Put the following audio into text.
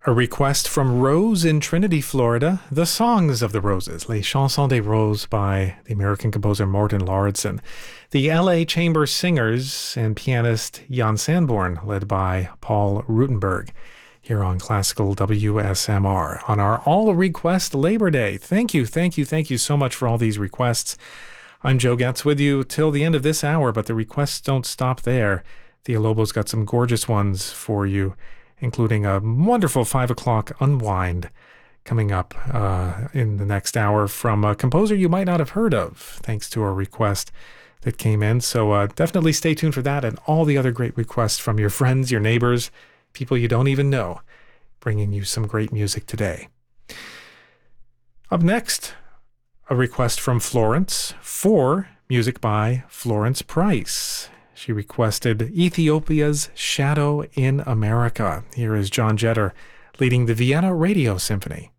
A request from Rose in Trinity, Florida, The Songs of the Roses, Les Chansons des Roses by the American composer Morten Lauridsen. The LA Chamber Singers and pianist Jan Sanborn, led by Paul Rutenberg, here on Classical WSMR on our All Request Labor Day. Thank you so much for all these requests. I'm Joe Getz with you till the end of this hour, but the requests don't stop there. Thea Lobo's got some gorgeous ones for you, including a wonderful 5 o'clock unwind coming up in the next hour from a composer you might not have heard of, thanks to a request that came in. So definitely stay tuned for that and all the other great requests from your friends, your neighbors, people you don't even know, bringing you some great music today. Up next, a request from Florence for music by Florence Price. She requested Ethiopia's Shadow in America. Here is John Jetter leading the Vienna Radio Symphony.